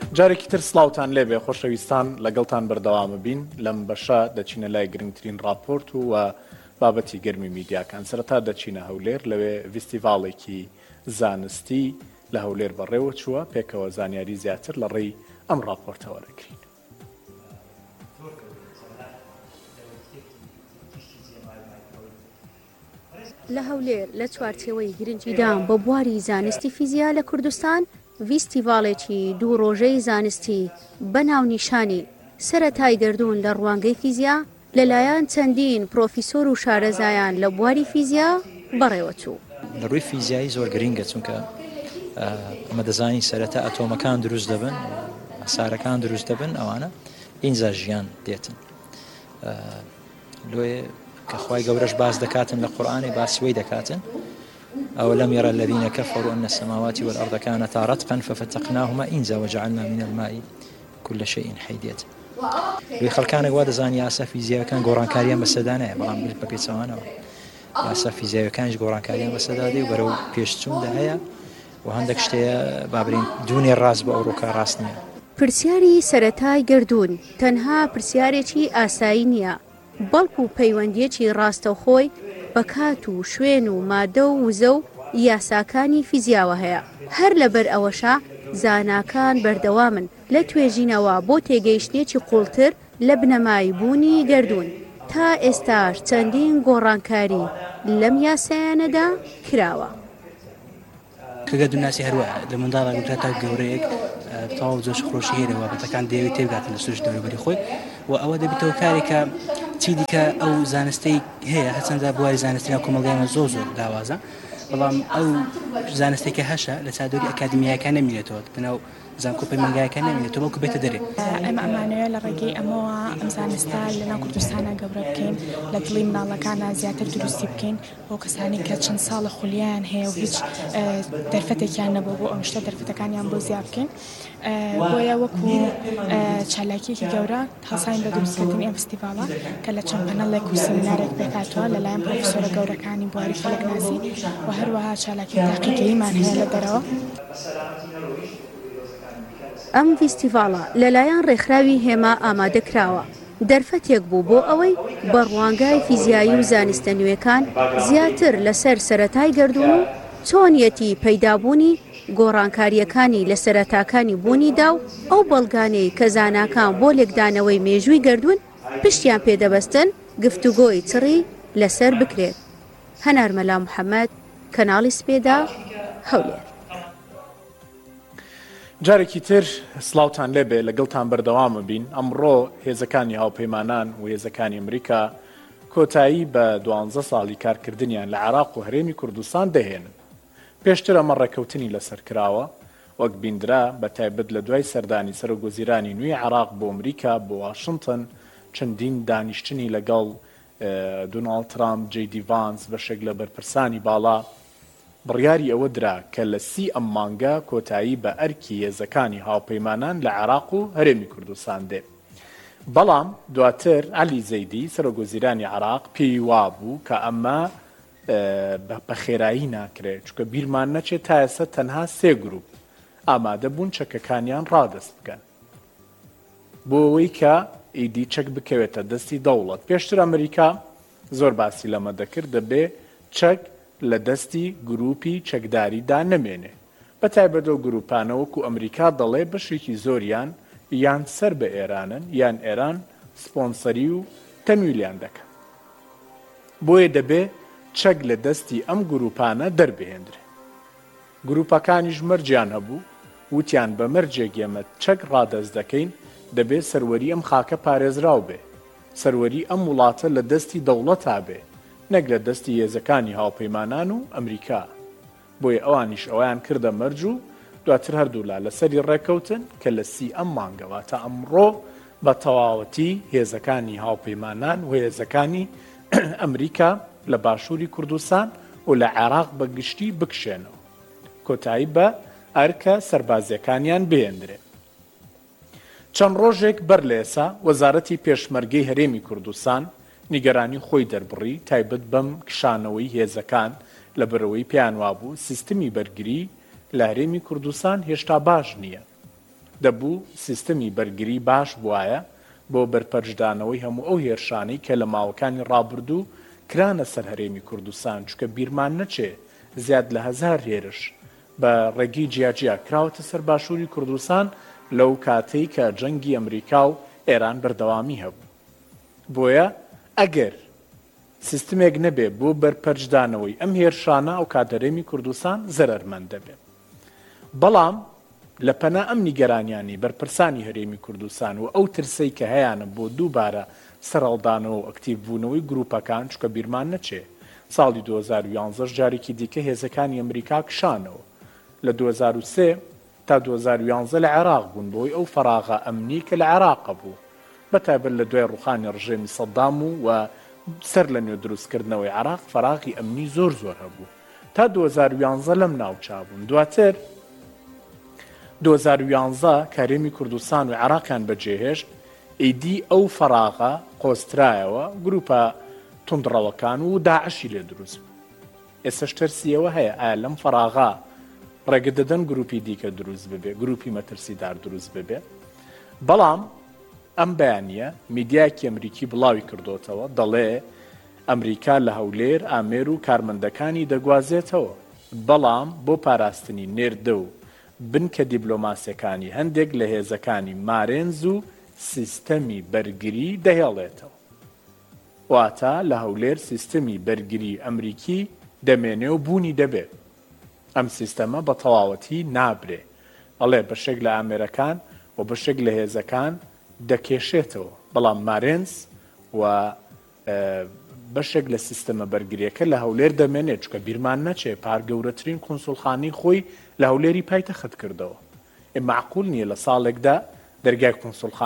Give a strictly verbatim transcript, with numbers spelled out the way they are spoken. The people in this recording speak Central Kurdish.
جارێکی تر سڵاوتان لێبێ خۆشەویستان لەگەڵتان بەردەوامە بین لەم بەشە دەچینە لای گرنگترین راپۆرت و بابەتی گەرمی میدیاکان. سەرەتا دەچینە هەولێر، لەوێ ڤیستیڤاڵێکی زانستی لە هەولێر بەڕێوە چووە، پێکەوە زانیاری زیاتر لە ڕێی ئەم راپۆرتەوە دەکرین. لە هەولێر لە چوارچێوەی گرنگیدان بە بواری زانستی فیزیا لە کوردستان ڤیستیڤاڵێکی دوو ڕۆژەی زانستی بە ناونیشانی سەرەتای گەردوون لە ڕوانگەی فیزیا لەلایەن چەندین پرۆفیسۆر و شارەزایان لە بواری فیزیا بەڕێوە چوو. لە ڕووی فیزیایی زۆر گرنگە، چونکە ئەمە دەزانی سەرەتا ئەتۆمەکان دروست دەبن، ئەسارەکان دروست دەبن، ئەوانە ئینجا ژیان دێتن. لۆێ کە خوای گەورەش باس دەکاتن لە قورئانی باسوەی دەکاتن أولم يرى الذين كفروا أن السماوات والأرض كانتا رتقا ففتقناهما إنزا وجعلنا من الماء كل شيء حيدية. لوی خەڵکانێک وا دەزانی یاسا فیزیاکان گۆڕانکاریان بەسەدانەیە، بەڵام بەپێچەوانەوە یاسا فیزیاکانش گۆڕانکاریان بەسەدا دێ و بەرەو پێشچووندا هەیە و هەندێک شتەیە بابرین دوونێ ڕاست بە ئەوڕۆکە ڕاست نییە. پرسیاری سەرەتای گەردوون تەنها پرسیارێکی ئاسایی نییە، بەڵکو و پەیوەندیەکی ڕاستەوخۆی بە کات و شوێن و مادە و وزە و یاساکانی فیزیاوە هەیە. هەر لەبەر ئەوەشە زاناکان بەردەوامن لە توێژینەوە بۆ تێگەیشتنێکی قوڵتر لە بنەمای بوونی گەردوون. تا ئێستاش چەندین گۆڕانکاری لەم یاسایانەدا کراوە. کە گەردووناسی هەروە لە منداڵە گوترا گەورەیەک تەواو جۆش خۆشی هەیە بابەتەکان دەیەوێت تێبگاتن لە سروش دەوروبەری خۆی و ئەوە دەبێتەوە کارێکە چی دیکە ئەو زانستەی هەیە هەچەندە بواری زانستی ناو کۆمەڵگەیانە زۆر زۆر داوازە، بەڵام ئەو زانستێکە هەشە لە چادۆری ئەکادمیایەکان نەمێنێتەوە، بناو زانکۆ پەیمانگایەکان نەمێنێتەوە، بەڵکو بێتە دەرێ. ئەمە ئەمانەوە لە ڕێگەی ئەمەوە ئەم زانستە لەناو کوردستانە گەورە بکەین، لە دڵی مناڵەکانە زیاتر دروستی بکەین بۆ کەسانی کە چەند ساڵە خولیان هەیە و هیچ دەرفەتێکیان نەبوو بۆ ئەم شتە دەرفەتەکانیان بۆ زیاد بکەین. بۆیە وەکو چالاکیەکی گەورە هەڵساین بە دروستکردنی ئەم فستیڤاڵە کە لە چەند پەنەڵێک و سیمینارێک پێکاتوە لەلایەن پرۆفیسۆرە گەورەکانی بواری فەلەکناسی و هەروەها چالاکی تاقیگەییمان هەیە لە دەرەوە. ئەم فستیڤاڵە لەلایەن ڕێکخراوی هێما ئامادەکراوە، دەرفەتێک بوو بۆ ئەوەی بە ڕوانگای فیزیایی و زانستە نوێیەکان زیاتر لەسەر سەرەتای گەردوون و چۆنیەتی پەیدابوونی گۆڕانکاریەکانی لە سەرەتاکانی بوونیدا و ئەو بەڵگانەی کە زاناکان بۆ لێکدانەوەی مێژووی گەردوون پشتیان پێدەبەستن گفتوگۆی چڕی لەسەر بکرێت. هەنار مەلا محەممەد، کەناڵی سپێدا، هەولێر. جارێکی تر سڵاوتان لێبێ لەگەڵتان بەردەوامە بین. ئەمڕۆ هێزەکانی هاوپەیمانان و هێزەکانی ئەمریکا کۆتایی بە دوانزە ساڵی کارکردنیان لە عێراق و هەرێمی کوردستان دەهێنن. پێشتر ئەمە ڕێکەوتنی لەسەر کراوە، وەک بیندرا بە تایبەت لە دوای سەردانی سەرۆکوەزیرانی نوێی عێراق بۆ ئەمریکا بۆ واشنتن چەندین دانیشتنی لەگەڵ دۆناڵد ترامپ، جێ دی ڤانس بەشێک لە بەرپرسانی باڵا بڕیاری ئەوە درا کە لە سی ئەم مانگە کۆتایی بە ئەرکی هێزەکانی هاوپەیمانان لە عێراق و هەرێمی کوردستان دێ. بەڵام دواتر عەلی زەیدی سەرۆکوەزیرانی عێراق پێی وابوو کە ئەمە بە خێرایی ناکرێت، چونکە بیرمان نەچێت تا ئێستا تەنها سێ گروپ ئامادە بوون چەکەکانیان ڕادەست بکەن بۆ ئەوەی کە ئیدی چەک بکەوێتە دەستی دەوڵەت. پێشتر ئەمریکا زۆر باسی لەمە دەکرد دەبێ چەک لە دەستی گروپی چەکداریدا نەمێنێ، بە تایبەتەوە گروپانە وەکو ئەمریکا دەڵێ بەشێکی زۆریان یان سەر بە ئێرانن یان ئێران سپۆنسەری و تەمویلیان دەکەن. بۆیە دەبێ چەک لە دەستی ئەم گروپانە دەربهێنرێ. گروپەکانیش مەرجیان هەبوو، وتیان بە مەرجێک ئێمە چەک ڕادەست دەکەین دەبێت سەروەری ئەم خاکە پارێزراو بێ، سەروەری ئەم وڵاتە لە دەستی دەوڵەتا بێ، نەک لە دەستی هێزەکانی هاوپەیمانان و ئەمریکا. بۆیە ئەوانیش ئەویان کردە مەرج و دواتر هەردوولا لەسەری ڕێکەوتن کە لە سی ئەم مانگەوە تا ئەمڕۆ بە تەواوەتی هێزەکانی هاوپەیمانان و هێزەکانی ئەمریکا لە باشووری کوردستان و لە عێراق بە گشتی بکشێنەوە، کۆتایی بە ئەرکە سەربازیەکانیان بهێنرێ. چەند ڕۆژێک بەر لە ئێسا وەزارەتی پێشمەرگەی هەرێمی کوردستان نیگەرانی خۆی دەربڕی تایبەت بەم کشانەوەی هێزەکان لە بەرەوەی پێیان وابوو سیستمی بەرگری لە هەرێمی کوردستان هێشتا باش نییە. دەبوو سیستەمی بەرگری باش بواە بۆ بەرپەرشدانەوەی هەموو ئەو هێرشانەی کە لە ماوەکانی ڕابردوو کرانە سەر هەرێمی کوردستان، چونکە بیرمان نەچێ زیاد لە هەزار هێرش بە ڕێگەی جیاجیا کراوەتە سەر باشووری کوردستان لەو کاتەی کە جەنگی ئەمریکا و ئێران بەردەوامی هەبوو. بۆیە ئەگەر سیستمێک نەبێ بۆ بەرپەرشدانەوەی ئەم هێرشانە ئەو کاتەرێمی کوردستان زەرەرمەند دەبێت. بەڵام لە پەنا ئەم نیگەرانیانی بەرپرسانی هەرێمی کوردستان و ئەو ترسەی کە هەیەە بۆ دووبارە سەرهەڵدانەوە و ئەکتیڤبوونەوەی گروپەکان، چکە بیرمان نەچێ ساڵی دوو هەزار و یانزە جارێکی دیکە هێزەکانی ئەمریکا کشانەوە لە دوو هەزار و سێ تا دوو هەزار و یانزە لە عێراق بوون بۆی ئەو فەراغە ئەمنی کە لە عێراقە بوو، بەتایبەت لە دوای ڕوخانی ڕژێمی سەدام و و سەر لە نوێ دروستکردنەوەی عێراق فەراغی ئەمنی زۆر زۆر هەبوو تا دوو هەزار و یانزە لەم ناوچا بوون. دواتر دوو هەزار و یانزە کارێمی کوردستان و عێراقیان بەجێهێشت، ئیدی ئەو فەراغە قۆسترایەوە گروپە توندڕەوەکان و داعشی لێ دروست بوو. ئێستش تەرسیەوە هەیە ئایا لەم فەراغا ڕێگە دەدەن گروپی دیکە دروست ببێ، گروپی مەترسیدار دروست ببێ. بەڵام ئەم بەیانیە میدیاکی ئەمریکی بڵاوی کردوتەوە، دەڵێ ئەمریکا لە هەولێر ئامێر و کارمەندەکانی دەگوازێتەوە، بەڵام بۆ پاراستنی نێردە و بنکە دیبلۆماسیەکانی هەندێک لە هێزەکانی مارێنز و سیستەمی بەرگری دەهێڵێتەوە. واتە لە هەولێر سیستەمی بەرگری ئەمریکی دەمێنێ و بوونی دەبێت. ئەم سیستەمە بە تەواوەتی نابرێ، ئەڵێ بەشێک لە ئامێرەکان و بەشێک لە هێزەکان دەکێشێتەوە، بەڵام مارێنز و بەشێک لە سیستەمە بەرگریەکە لە هەولێر دەمێنێت، چکە بیرمان نەچێ پار گەورەترین کۆنسوڵخانەی خۆی لە هەولێری پایتەخت کردەوە. معقول نییە لە ساڵێکدا دەرگای کۆنسوڵخانە